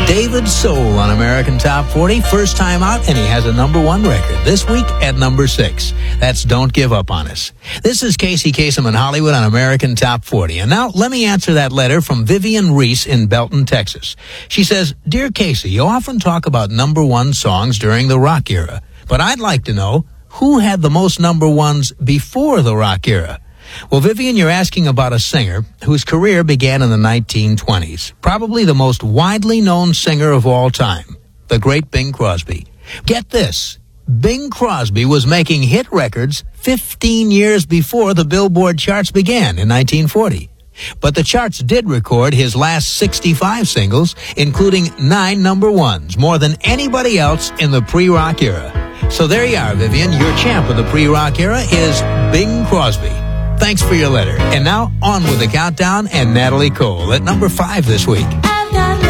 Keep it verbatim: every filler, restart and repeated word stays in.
David Soul on American Top forty. First time out, and he has a number one record. This week at number six. That's Don't Give Up on Us. This is Casey Kasem in Hollywood on American Top forty. And now let me answer that letter from Vivian Reese in Belton, Texas. She says, Dear Casey, you often talk about number one songs during the rock era. But I'd like to know, who had the most number ones before the rock era? Well, Vivian, you're asking about a singer whose career began in the nineteen twenties. Probably the most widely known singer of all time, the great Bing Crosby. Get this, Bing Crosby was making hit records fifteen years before the Billboard charts began in nineteen forty. But the charts did record his last sixty-five singles, including nine number ones, more than anybody else in the pre-rock era. So there you are, Vivian. Your champ of the pre-rock era is Bing Crosby. Thanks for your letter. And now, on with the countdown and Natalie Cole at number five this week.